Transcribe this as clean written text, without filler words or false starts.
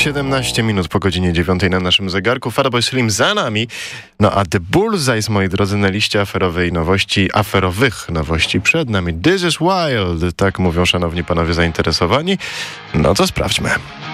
17 minut po godzinie 9 na naszym zegarku. Fatboy Slim za nami. No a The Bullseyes, moi drodzy, na liście aferowych nowości przed nami. This is wild, tak mówią szanowni panowie zainteresowani. No to sprawdźmy.